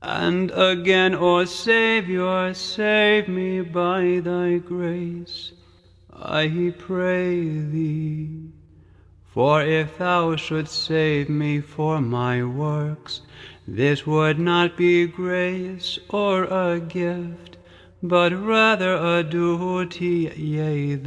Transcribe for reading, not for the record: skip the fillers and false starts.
And again, O Saviour, save me by thy grace, I pray thee. For if thou shouldst save me for my works, this would not be grace or a gift, but rather a duty, yea,